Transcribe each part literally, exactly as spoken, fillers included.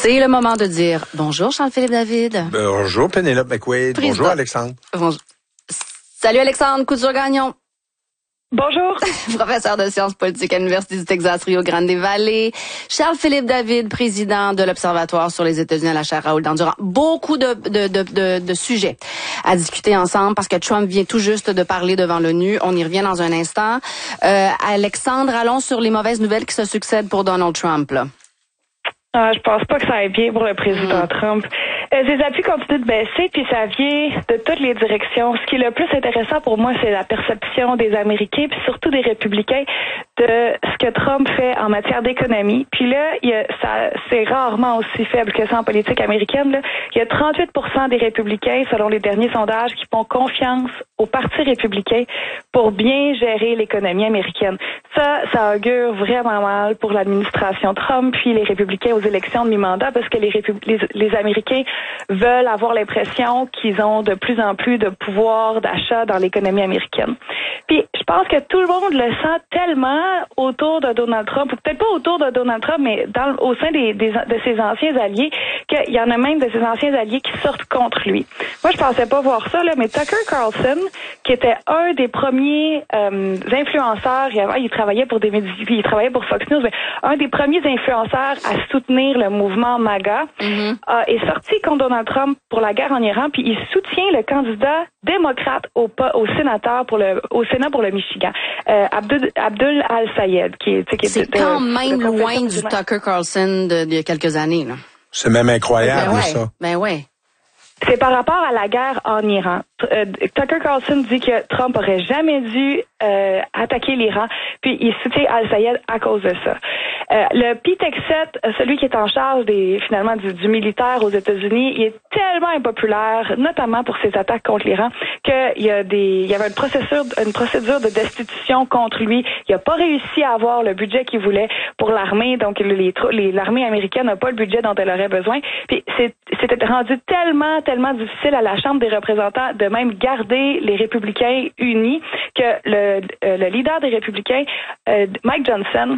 C'est le moment de dire bonjour Charles-Philippe David. Bonjour Pénélope McQuaid. Président. Bonjour Alexandre. Bonjour. Salut Alexandre Couture-Gagnon. Bonjour. Professeur de sciences politiques à l'Université du Texas Rio Grande Valley. Charles-Philippe David, président de l'Observatoire sur les États-Unis à la chaire Raoul Dandurand. Beaucoup de, de, de, de, de sujets à discuter ensemble parce que Trump vient tout juste de parler devant l'ONU. On y revient dans un instant. Euh, Alexandre, allons sur les mauvaises nouvelles qui se succèdent pour Donald Trump, là. Ah, je pense pas que ça aille bien pour le président mmh. Trump. Euh, ses appuis continuent de baisser, puis ça vient de toutes les directions. Ce qui est le plus intéressant pour moi, c'est la perception des Américains, puis surtout des républicains, de ce que Trump fait en matière d'économie. Puis là, il y a, ça, c'est rarement aussi faible que ça en politique américaine. Là. Il y a trente-huit pour cent des républicains, selon les derniers sondages, qui font confiance au Parti républicain pour bien gérer l'économie américaine. Ça, ça augure vraiment mal pour l'administration Trump, puis les républicains aux élections de mi-mandat, parce que les, Répub- les, les Américains veulent avoir l'impression qu'ils ont de plus en plus de pouvoir d'achat dans l'économie américaine. Puis, je pense que tout le monde le sent tellement autour de Donald Trump, ou peut-être pas autour de Donald Trump, mais dans, au sein des, des, de ses anciens alliés, qu'il y en a même de ses anciens alliés qui sortent contre lui. Moi, je pensais pas voir ça, là, mais Tucker Carlson, qui était un des premiers euh, influenceurs, et avant, il travaillait pour des médias, il travaillait pour Fox News, mais un des premiers influenceurs à soutenir le mouvement MAGA, mm-hmm. euh, est sorti contre Donald Trump pour la guerre en Iran, puis il soutient le candidat démocrate au, au sénateur pour le au Sénat pour le Michigan, euh, Abdul, Abdul Al-Sayed, qui est qui est c'est de, quand de, même de loin du Tucker Carlson d'il y a quelques années, là. C'est même incroyable, ben ouais, ça. Ben ouais. C'est par rapport à la guerre en Iran. Euh, Tucker Carlson dit que Trump aurait jamais dû euh, attaquer l'Iran, puis il soutient Al-Sayed à cause de ça. Euh, le Pete Hegseth, celui qui est en charge des finalement du, du militaire aux États-Unis, il est tellement impopulaire, notamment pour ses attaques contre l'Iran, qu'il y a des, il y avait une procédure, une procédure de destitution contre lui. Il n'a pas réussi à avoir le budget qu'il voulait pour l'armée, donc les, les, l'armée américaine n'a pas le budget dont elle aurait besoin. Puis c'est, c'était rendu tellement, tellement difficile à la Chambre des représentants de même garder les républicains unis que le, le leader des républicains, euh, Mike Johnson,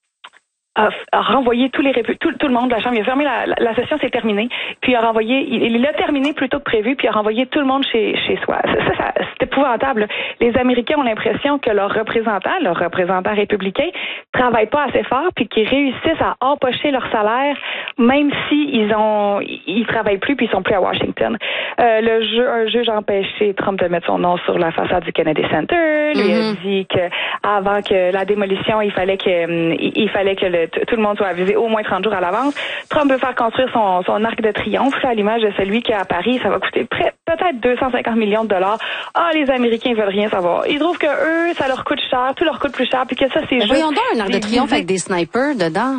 A, a renvoyé tous les répu- tout, tout le monde de la Chambre. Il a fermé la, la, la session, c'est terminé. Puis il a renvoyé, il, il l'a terminé plus tôt que prévu, puis il a renvoyé tout le monde chez, chez soi. Ça, ça, ça, c'est épouvantable. Les Américains ont l'impression que leurs représentants, leurs représentants républicains, travaillent pas assez fort, puis qu'ils réussissent à empocher leur salaire, même si ils ont, ils travaillent plus, puis ils sont plus à Washington. Euh, le jeu, un juge a empêché Trump de mettre son nom sur la façade du Kennedy Center. Lui mm-hmm. a dit que avant que la démolition, il fallait que, il, il fallait que le tout le monde soit avisé au moins trente jours à l'avance. Trump veut faire construire son, son arc de triomphe, là, à l'image de celui qui est à Paris. Ça va coûter près, peut-être deux cent cinquante millions de dollars. Ah, les Américains veulent rien savoir. Ils trouvent que eux, ça leur coûte cher, tout leur coûte plus cher, puis que ça, c'est mais juste... Voyons donc un arc de triomphe avec des snipers dedans.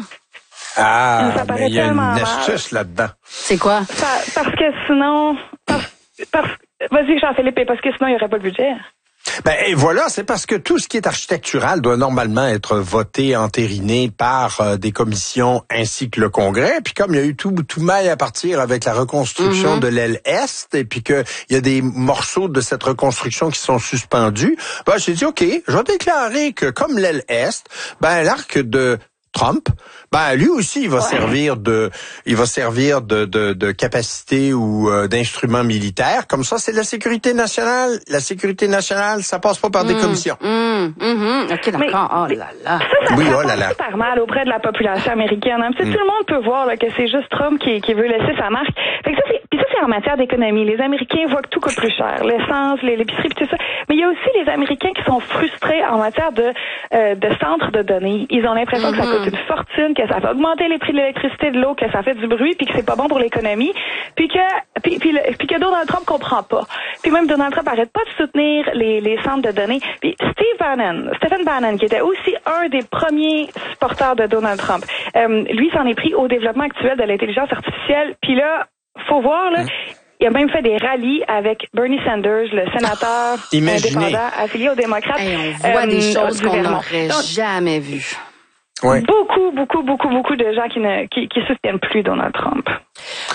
Ah, mais il y a une astuce là-dedans. C'est quoi? Ça, parce que sinon... Parce, parce, vas-y, Jean-Philippe, parce que sinon, il n'y aurait pas le budget. Ben et voilà, c'est parce que tout ce qui est architectural doit normalement être voté, entériné par euh, des commissions ainsi que le Congrès. Puis comme il y a eu tout tout maille à partir avec la reconstruction mm-hmm. de l'aile Est, et puis que il y a des morceaux de cette reconstruction qui sont suspendus, ben j'ai dit OK, je vais déclarer que comme l'aile Est, ben l'arc de Trump, ben lui aussi il va ouais. servir de, il va servir de de, de capacité ou euh, d'instrument militaire. Comme ça, c'est la sécurité nationale. La sécurité nationale, ça passe pas par mmh, des commissions. Mmh, mmh, ok, d'accord. Mais, oh là là. Ça, ça, oui, ça oh là là. super mal auprès de la population américaine. Hein. Mmh. Tout le monde peut voir là, que c'est juste Trump qui, qui veut laisser sa marque. Fait que ça, c'est, puis ça, c'est en matière d'économie. Les Américains voient que tout coûte plus cher, l'essence, les, l'épicerie, puis tout ça. Mais il y a aussi les Américains qui sont frustrés en matière de euh, de centres de données. Ils ont l'impression mmh. que ça coûte une fortune, que ça fait augmenter les prix de l'électricité, de l'eau, que ça fait du bruit, puis que c'est pas bon pour l'économie, puis que puis, puis, puis que Donald Trump comprend pas. Puis même Donald Trump arrête pas de soutenir les, les centres de données. Puis Steve Bannon, Stephen Bannon, qui était aussi un des premiers supporters de Donald Trump, euh, lui s'en est pris au développement actuel de l'intelligence artificielle. Puis là, faut voir là. Mmh. Il a même fait des rallyes avec Bernie Sanders, le sénateur Imaginez. indépendant affilié aux démocrates. Hey, on voit euh, des choses qu'on n'aurait jamais vues. Ouais. Beaucoup, beaucoup, beaucoup, beaucoup de gens qui ne qui, qui soutiennent plus Donald Trump.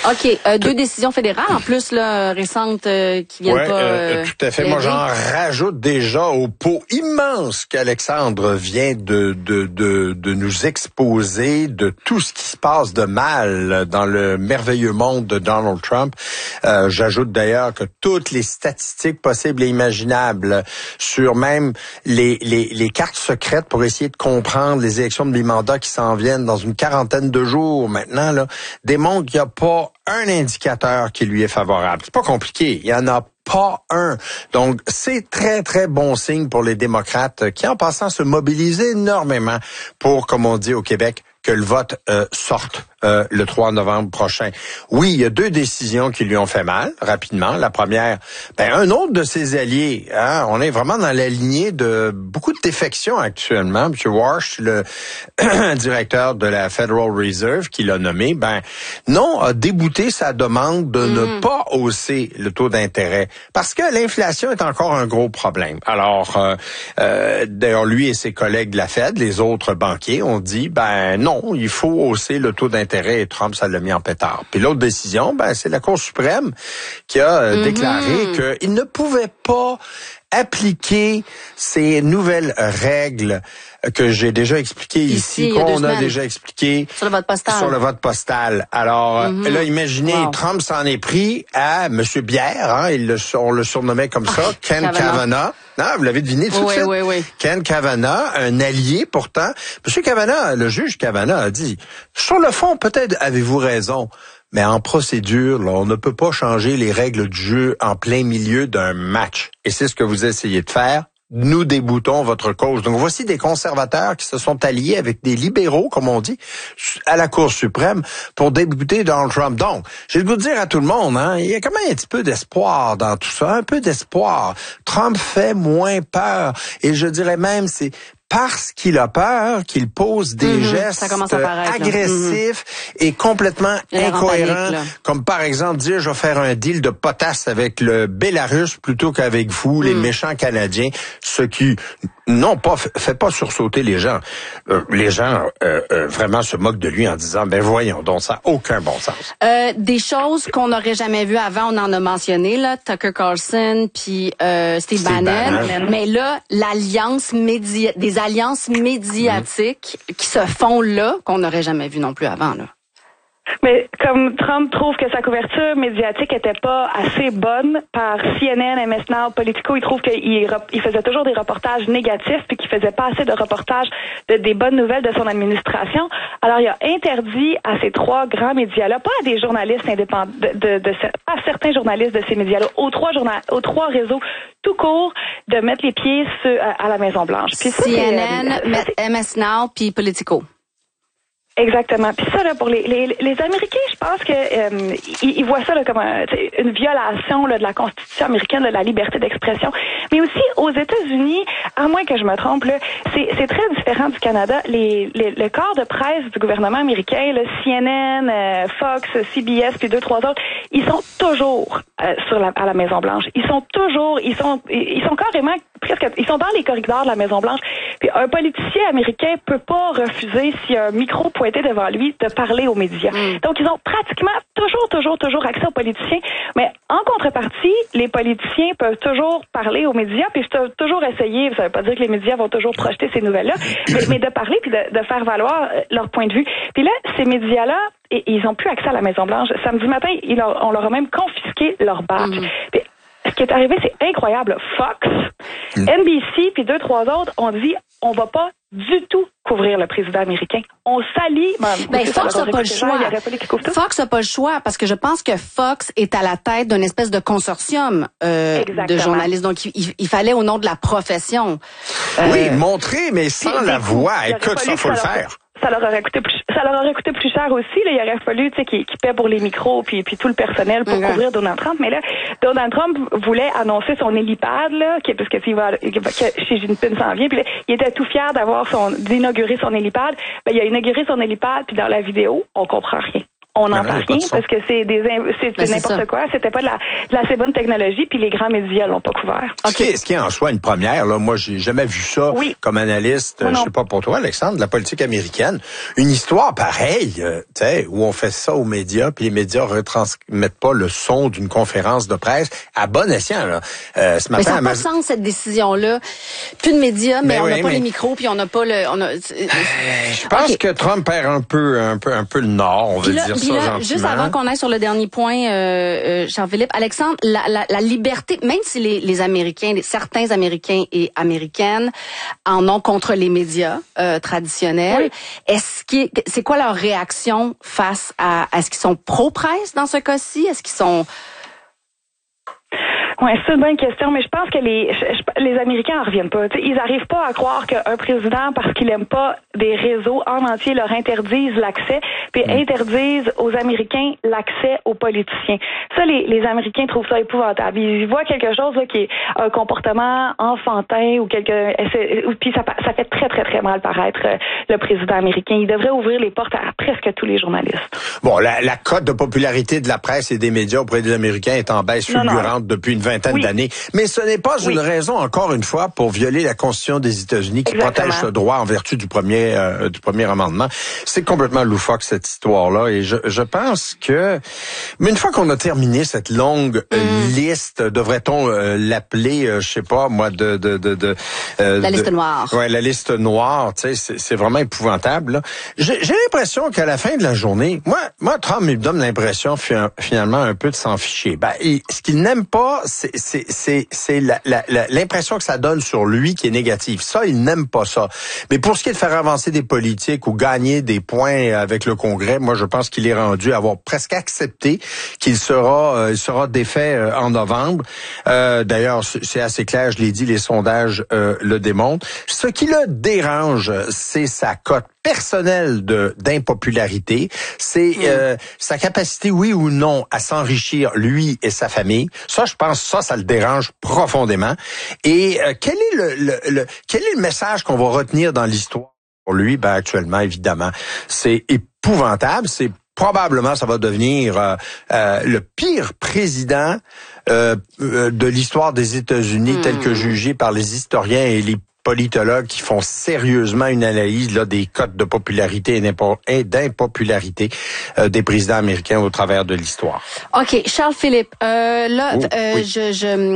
OK. Euh, deux décisions fédérales, en plus, là, récentes, euh, qui viennent ouais, pas... Euh, tout à fait. Moi, j'en rajoute déjà au pot immense qu'Alexandre vient de, de, de, de nous exposer de tout ce qui se passe de mal dans le merveilleux monde de Donald Trump. Euh, j'ajoute d'ailleurs que toutes les statistiques possibles et imaginables sur même les, les, les cartes secrètes pour essayer de comprendre les élections de mi-mandat qui s'en viennent dans une quarantaine de jours maintenant, là, démontrent qu'il n'y a pas un indicateur qui lui est favorable. C'est pas compliqué. Il y en a pas un. Donc, c'est très, très bon signe pour les démocrates qui, en passant, se mobilisent énormément pour, comme on dit au Québec, que le vote euh, sorte euh, le trois novembre prochain. Oui, il y a deux décisions qui lui ont fait mal, rapidement. La première, ben un autre de ses alliés, hein, on est vraiment dans la lignée de beaucoup de défections actuellement. M. Warsh, le directeur de la Federal Reserve, qui l'a nommé, ben non, a débouté sa demande de mmh. ne pas hausser le taux d'intérêt parce que l'inflation est encore un gros problème. Alors, euh, euh, d'ailleurs, lui et ses collègues de la Fed, les autres banquiers, ont dit, ben non, Non, il faut hausser le taux d'intérêt et Trump, ça l'a mis en pétard. Puis l'autre décision, ben c'est la Cour suprême qui a euh, mm-hmm. déclaré qu'il ne pouvait pas appliquer ces nouvelles règles que j'ai déjà expliquées ici, ici qu'on a déjà expliquées sur le vote postal. Sur le vote postal. Alors mm-hmm. là, imaginez, wow. Trump s'en est pris à M. Bière, hein, il le, on le surnommait comme ça, ah, Ken Kavanaugh. Non, vous l'avez deviné tout oui, de suite. Oui, oui. Ken Kavanaugh, un allié pourtant. M. Kavanaugh, le juge Kavanaugh a dit, sur le fond, peut-être avez-vous raison. Mais en procédure, là, on ne peut pas changer les règles du jeu en plein milieu d'un match. Et c'est ce que vous essayez de faire. Nous déboutons votre cause. Donc, voici des conservateurs qui se sont alliés avec des libéraux, comme on dit, à la Cour suprême pour débouter Donald Trump. Donc, j'ai le goût de dire à tout le monde, hein, il y a quand même un petit peu d'espoir dans tout ça, un peu d'espoir. Trump fait moins peur. Et je dirais même, c'est parce qu'il a peur qu'il pose des mmh, gestes agressifs mmh. et complètement incohérents, comme par exemple dire je vais faire un deal de potasse avec le Bélarus plutôt qu'avec vous, mmh. les méchants Canadiens, ce qui non pas fait pas sursauter les gens. Euh, les gens euh, euh, vraiment se moquent de lui en disant ben voyons donc ça n'a aucun bon sens. Euh, des choses qu'on n'aurait jamais vues avant, on en a mentionné là, Tucker Carlson puis euh, Steve, Steve Bannon, Bannon, mais là l'alliance média des alliances médiatiques mmh. qui se font là qu'on n'aurait jamais vu non plus avant là. Mais comme Trump trouve que sa couverture médiatique était pas assez bonne par C N N, M S Now, Politico, il trouve qu'il il faisait toujours des reportages négatifs puis qu'il faisait pas assez de reportages de des bonnes nouvelles de son administration. Alors il a interdit à ces trois grands médias-là, pas à des journalistes indépendants, de, de, de, de à certains journalistes de ces médias-là, aux trois journal, aux trois réseaux tout court, de mettre les pieds sur, à, à la Maison Blanche. Puis C N N, euh, M S Now, puis Politico. Exactement. Puis ça, là, pour les, les, les Américains, je pense que euh, ils, ils voient ça là, comme un, une violation là, de la Constitution américaine, de la liberté d'expression. Mais aussi, aux États-Unis, à moins que je me trompe, là, c'est, c'est très différent du Canada. Les, les, le corps de presse du gouvernement américain, là, C N N, euh, Fox, C B S, puis deux, trois autres, ils sont toujours euh, sur la, à la Maison-Blanche. Ils sont toujours, ils sont, ils sont carrément presque, ils sont dans les corridors de la Maison-Blanche. Puis un politicien américain peut pas refuser s'il y a un micro pointé devant lui de parler aux médias. Mm. Donc ils ont pratiquement toujours, toujours, toujours accès aux politiciens. Mais en contrepartie, les politiciens peuvent toujours parler aux médias, puis toujours essayer. Ça veut pas dire que les médias vont toujours projeter ces nouvelles-là, mais, mais de parler puis de, de faire valoir leur point de vue. Puis là, ces médias-là, et, ils ont plus accès à la Maison-Blanche. Samedi matin, ils leur, on leur a même confisqué leur badge. Mm. Puis, ce qui est arrivé, c'est incroyable. Fox, mm. N B C, puis deux, trois autres ont dit on va pas du tout couvrir le président américain. On s'allie. Ben, ben Fox n'a pas le choix. Fox n'a pas le choix parce que je pense que Fox est à la tête d'une espèce de consortium euh, de journalistes. Donc, il, il fallait au nom de la profession. Euh, oui, montrer, mais sans la voix. Écoute, ça, faut le faire. Ça leur aurait coûté plus, ça leur aurait coûté plus cher aussi. Là, il aurait fallu, tu sais, qu'ils, qu'ils paient pour les micros puis, puis tout le personnel pour okay. couvrir Donald Trump. Mais là, Donald Trump voulait annoncer son hélipad, là, qui, parce que s'il va, que Xi Jinping s'en vient. Puis là, il était tout fier d'avoir son, d'inaugurer son hélipad. Ben, il a inauguré son hélipad, puis dans la vidéo, on comprend rien. on n'en non, parle rien parce que c'est des c'est, ben, c'est n'importe ça. quoi. C'était pas de la, de la assez bonne technologie, puis les grands médias l'ont pas couvert. Ce, qui est, ce qui est en soi une première, là, moi j'ai jamais vu ça oui. comme analyste, non, je sais pas pour toi Alexandre, de la politique américaine, une histoire pareille, euh, tu sais, où on fait ça aux médias, puis les médias retransmettent pas le son d'une conférence de presse à bon escient. Là. Euh, ce matin, mais ça n'a ma... pas de sens cette décision-là. Plus de médias, mais, mais on n'a oui, pas mais... les micros, puis on n'a pas le. On a... Je pense okay. que Trump perd un peu, un peu, un peu le nord, on veut là, dire ça là, gentiment. Juste avant qu'on aille sur le dernier point, euh, euh, Charles-Philippe, Alexandre, la, la, la liberté, même si les, les Américains, les, certains Américains et Américaines en ont contre les médias euh, traditionnels, oui. est-ce qu'ils, c'est quoi leur réaction face à, est-ce qu'ils sont pro-presse dans ce cas-ci? Est-ce qu'ils sont... Ouais, c'est une bonne question, mais je pense que les je, les Américains en reviennent pas. T'sais, ils arrivent pas à croire qu'un président, parce qu'il aime pas des réseaux en entier, leur interdisent l'accès, puis mmh. interdisent aux Américains l'accès aux politiciens. Ça, les, les Américains trouvent ça épouvantable. Ils voient quelque chose là, qui est un comportement enfantin ou quelque, puis ça, ça fait très très très mal paraître le président américain. Il devrait ouvrir les portes à presque tous les journalistes. Bon, la, la cote de popularité de la presse et des médias auprès des Américains est en baisse fulgurante depuis une vingtaine oui. d'années. Mais ce n'est pas oui. une raison, encore une fois, pour violer la Constitution des États-Unis qui Exactement. protège ce droit en vertu du premier euh, du premier amendement. C'est complètement loufoque, cette histoire-là. Et je, je pense que... Mais une fois qu'on a terminé cette longue mm. euh, liste, devrait-on euh, l'appeler, euh, je sais pas, moi, de... de, de, de euh, la de, liste noire. Ouais, la liste noire, tu sais, c'est, c'est vraiment épouvantable. Là. J'ai, j'ai l'impression qu'à la fin de la journée, moi, moi Trump me donne l'impression finalement un peu de s'en ficher. Ben, il, ce qu'il n'aime pas, c'est, c'est, c'est, c'est la, la, la, l'impression que ça donne sur lui qui est négative. Ça, il n'aime pas ça. Mais pour ce qui est de faire avancer des politiques ou gagner des points avec le Congrès, moi, je pense qu'il est rendu à avoir presque accepté qu'il sera, euh, il sera défait euh, en novembre. Euh, d'ailleurs, c'est assez clair, je l'ai dit, les sondages euh, le démontrent. Ce qui le dérange, c'est sa cote personnelle de d'impopularité, c'est mmh. euh, sa capacité, oui ou non, à s'enrichir lui et sa famille. Ça, je pense, ça, ça le dérange profondément. Et euh, quel est le, le, le quel est le message qu'on va retenir dans l'histoire pour lui? Ben actuellement, évidemment, c'est épouvantable. C'est probablement, ça va devenir euh, euh, le pire président euh, de l'histoire des États-Unis, mmh. tel que jugé par les historiens et les politologues qui font sérieusement une analyse là des cotes de popularité et d'impopularité euh, des présidents américains au travers de l'histoire. OK, Charles-Philippe, euh, là, oh, euh, oui. je,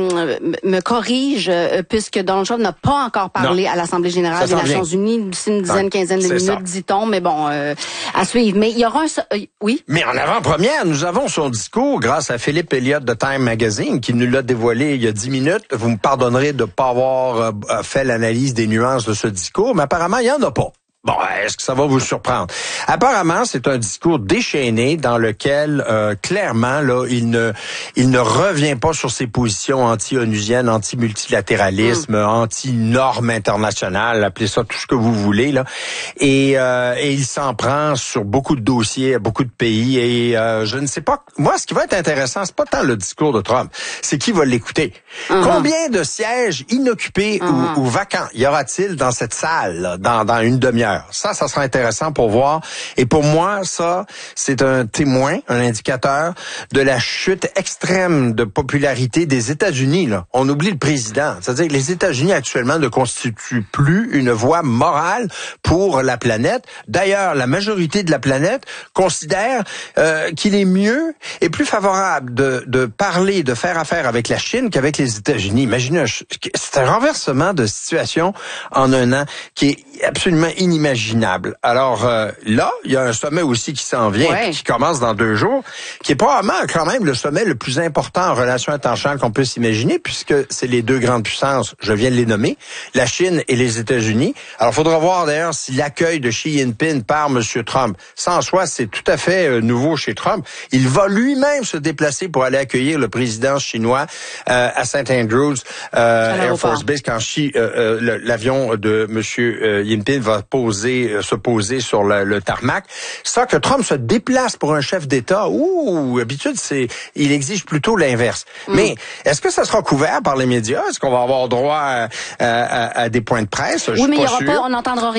je me corrige, euh, puisque Donald Trump n'a pas encore parlé non. à l'Assemblée générale des Nations unies, d'ici une dizaine, quinzaine de minutes, dit-on, mais bon, euh, à suivre. Mais il y aura un... Euh, oui? Mais en avant-première, nous avons son discours grâce à Philippe Elliott de Time Magazine, qui nous l'a dévoilé il y a dix minutes. Vous me pardonnerez de ne pas avoir euh, fait l'analyse des nuances de ce discours, mais apparemment, il n'y en a pas. Bon, est-ce que ça va vous surprendre? Apparemment, c'est un discours déchaîné dans lequel, euh, clairement, là, il ne, il ne revient pas sur ses positions anti-onusiennes, anti-multilatéralisme, mmh. anti-normes internationales, appelez ça tout ce que vous voulez, là. Et, euh, et il s'en prend sur beaucoup de dossiers, à beaucoup de pays. Et euh, je ne sais pas. Moi, ce qui va être intéressant, c'est pas tant le discours de Trump, c'est qui va l'écouter. Mmh. Combien de sièges inoccupés mmh. ou, ou vacants y aura-t-il dans cette salle, là, dans, dans une demi-heure? Ça, ça sera intéressant pour voir. Et pour moi, ça, c'est un témoin, un indicateur de la chute extrême de popularité des États-Unis. Là. On oublie le président. C'est-à-dire que les États-Unis actuellement ne constituent plus une voie morale pour la planète. D'ailleurs, la majorité de la planète considère euh, qu'il est mieux et plus favorable de, de parler, de faire affaire avec la Chine qu'avec les États-Unis. Imaginez, c'est un renversement de situation en un an qui est absolument inimaginable. Imaginable. Alors euh, là, il y a un sommet aussi qui s'en vient, ouais. qui commence dans deux jours, qui est probablement quand même le sommet le plus important en relation internationale qu'on peut s'imaginer, puisque c'est les deux grandes puissances, je viens de les nommer, la Chine et les États-Unis. Alors, il faudra voir d'ailleurs si l'accueil de Xi Jinping par M. Trump, ça en soi, c'est tout à fait euh, nouveau chez Trump. Il va lui-même se déplacer pour aller accueillir le président chinois euh, à Saint Andrews euh, Air Force Base quand Xi, euh, euh, l'avion de M. Euh, Jinping va poser se poser sur le, le tarmac. Ça, que Trump se déplace pour un chef d'État, ouh, d'habitude, c'est, il exige plutôt l'inverse. Mm. Mais est-ce que ça sera couvert par les médias? Est-ce qu'on va avoir droit à, à, à des points de presse? Je oui, suis mais pas il y aura sûr. pas, on n'entendra rien.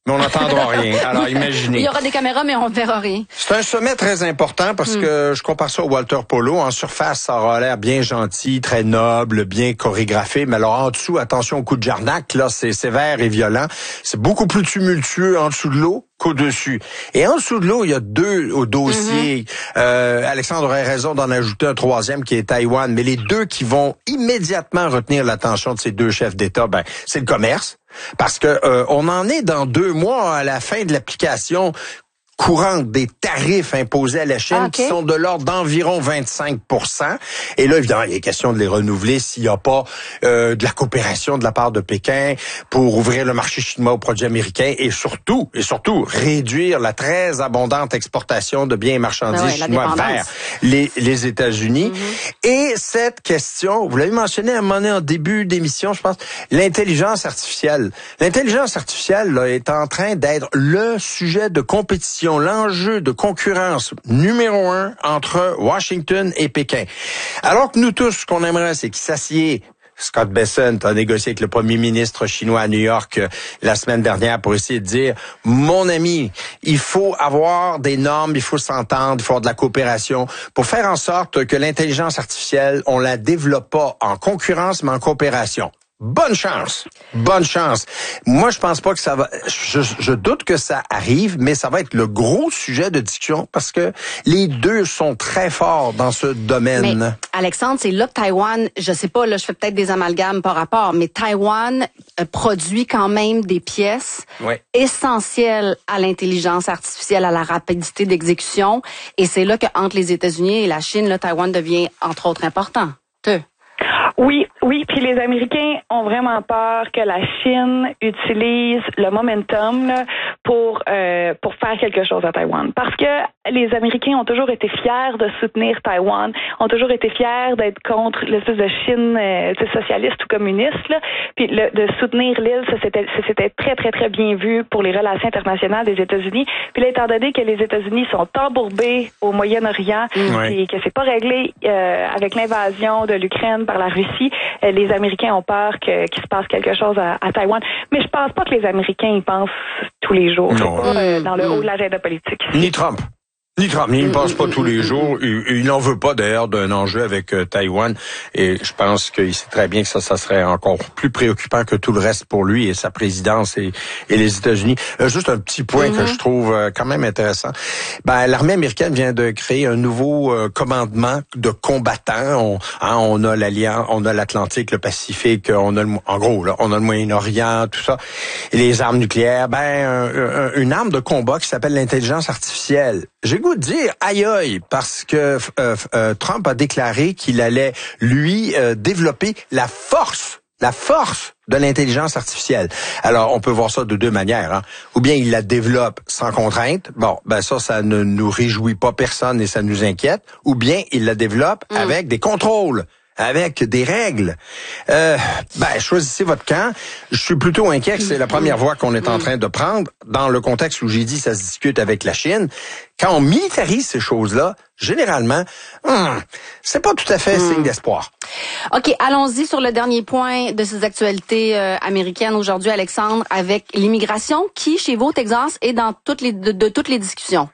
mais on n'entendra rien. Alors, imaginez. Il y aura des caméras, mais on ne verra rien. C'est un sommet très important parce mm. que je compare ça au Walter Polo. En surface, ça aura l'air bien gentil, très noble, bien chorégraphié. Mais alors, en dessous, attention au coup de Jarnac, là, c'est sévère et violent. C'est beaucoup plus tumultueux en dessous de l'eau qu'au-dessus. Et en dessous de l'eau, il y a deux au dossier. Mm-hmm. Euh, Alexandre aurait raison d'en ajouter un troisième qui est Taïwan. Mais les deux qui vont immédiatement retenir l'attention de ces deux chefs d'État, ben, c'est le commerce. Parce que euh, on en est dans deux mois à la fin de l'application courante des tarifs imposés à la Chine ah, okay. qui sont de l'ordre d'environ vingt-cinq pour cent. Et là, évidemment, il est question de les renouveler s'il n'y a pas euh, de la coopération de la part de Pékin pour ouvrir le marché chinois aux produits américains et surtout, et surtout, réduire la très abondante exportation de biens et marchandises ben ouais, chinois vers les, les États-Unis. Mm-hmm. Et cette question, vous l'avez mentionné à un moment donné en début d'émission, je pense, l'intelligence artificielle. L'intelligence artificielle là, est en train d'être le sujet de compétition, l'enjeu de concurrence numéro un entre Washington et Pékin. Alors que nous tous, ce qu'on aimerait, c'est qu'ils s'assiedent. Scott Bessent a négocié avec le premier ministre chinois à New York euh, la semaine dernière pour essayer de dire, mon ami, il faut avoir des normes, il faut s'entendre, il faut avoir de la coopération pour faire en sorte que l'intelligence artificielle, on la développe pas en concurrence, mais en coopération. Bonne chance, bonne chance. Moi, je pense pas que ça va. Je, je doute que ça arrive, mais ça va être le gros sujet de discussion parce que les deux sont très forts dans ce domaine. Mais, Alexandre, c'est là que Taïwan, je sais pas, là, je fais peut-être des amalgames par rapport, mais Taïwan euh, produit quand même des pièces ouais. essentielles à l'intelligence artificielle, à la rapidité d'exécution, et c'est là que entre les États-Unis et la Chine, là, Taïwan devient entre autres important. Te. Oui, oui, puis les Américains ont vraiment peur que la Chine utilise le momentum là, pour euh, pour faire quelque chose à Taïwan. Parce que les Américains ont toujours été fiers de soutenir Taïwan, ont toujours été fiers d'être contre l'espèce de Chine euh, socialiste ou communiste. Là. Puis le, de soutenir l'île, ça c'était, ça c'était très, très, très bien vu pour les relations internationales des États-Unis. Puis là, étant donné que les États-Unis sont embourbés au Moyen-Orient ouais. et que c'est pas réglé euh, avec l'invasion de l'Ukraine par la Russie, euh, les Américains ont peur que, qu'il se passe quelque chose à, à Taïwan. Mais je pense pas que les Américains y pensent tous les jours. Non. C'est pas euh, dans le haut de l'agenda politique. Ni Trump. Ni Trump, il ne pense pas tous les jours. Il, il n'en veut pas d'ailleurs d'un enjeu avec euh, Taïwan. Et je pense qu'il sait très bien que ça, ça serait encore plus préoccupant que tout le reste pour lui et sa présidence et, et les États-Unis. Euh, juste un petit point mm-hmm. que je trouve euh, quand même intéressant. Ben, l'armée américaine vient de créer un nouveau euh, commandement de combattants. On, hein, on a l'Alliance, on a l'Atlantique, le Pacifique, on a le, en gros, là, on a le Moyen-Orient, tout ça. Et les armes nucléaires. Ben, un, un, une arme de combat qui s'appelle l'intelligence artificielle. J'ai goût de dire aïe aïe parce que euh, euh, Trump a déclaré qu'il allait lui euh, développer la force, la force de l'intelligence artificielle. Alors on peut voir ça de deux manières, hein. Ou bien il la développe sans contrainte. Bon, ben ça, ça ne nous réjouit pas personne et ça nous inquiète. Ou bien il la développe mmh. avec des contrôles, avec des règles. Euh, ben, choisissez votre camp. Je suis plutôt inquiet que c'est la première voie qu'on est en train de prendre dans le contexte où j'ai dit ça se discute avec la Chine. Quand on militarise ces choses-là, généralement, hum, c'est pas tout à fait hum. signe d'espoir. OK, allons-y sur le dernier point de ces actualités euh, américaines aujourd'hui, Alexandre, avec l'immigration qui, chez vous au Texas, est dans toutes les de, de toutes les discussions.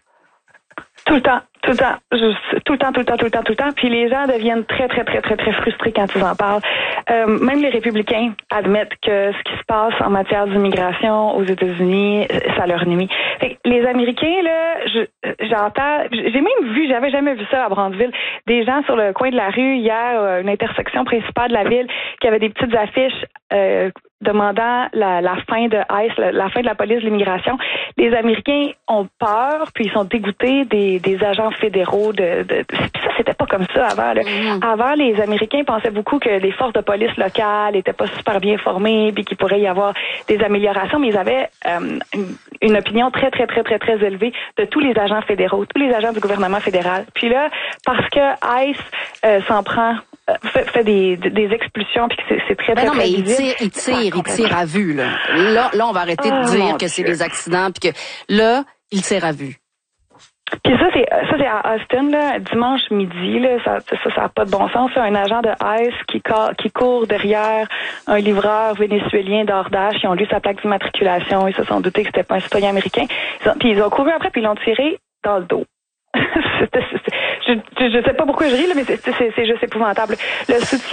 Tout le temps, tout le temps, juste, tout le temps, tout le temps, tout le temps, tout le temps. Puis les gens deviennent très, très, très, très, très frustrés quand ils en parlent. Euh, même les républicains admettent que ce qui se passe en matière d'immigration aux États-Unis, ça leur nuit. Fait que les Américains, là, je, j'entends, j'ai même vu, j'avais jamais vu ça à Brandtville, des gens sur le coin de la rue hier, une intersection principale de la ville, qui avaient des petites affiches euh, demandant la, la fin de ICE, la, la fin de la police de l'immigration. Les Américains ont peur, puis ils sont dégoûtés des, des agents fédéraux. De, de, de ça, c'était pas comme ça avant. Là. Mmh. Avant, les Américains pensaient beaucoup que les forces de police locales étaient pas super bien formées, puis qu'il pourrait y avoir des améliorations, mais ils avaient euh, une, une opinion très, très, très, très, très élevée de tous les agents fédéraux, tous les agents du gouvernement fédéral. Puis là, parce que ICE euh, s'en prend Fait, fait des, des expulsions puis que c'est, c'est très, ben très, non, très mais visible. il tire, il tire, il tire à vue, là. Là, là on va arrêter oh, de dire que c'est des accidents puis que là, il tire à vue. Puis ça, c'est ça c'est à Austin, là, dimanche midi, là, ça ça ça a pas de bon sens. C'est un agent de ICE qui, qui court derrière un livreur vénézuélien d'Ordache. Ils ont lu sa plaque d'immatriculation. Ils se sont doutés que c'était pas un citoyen américain. Ils ont, puis ils ont couru après, puis ils l'ont tiré dans le dos. je, je, je sais pas pourquoi je ris, là, mais c'est, c'est, c'est juste épouvantable. Le soutien